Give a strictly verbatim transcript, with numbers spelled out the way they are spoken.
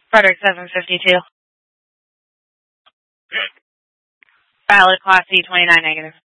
Frederick seven fifty-two. Valid Class C twenty-nine negative.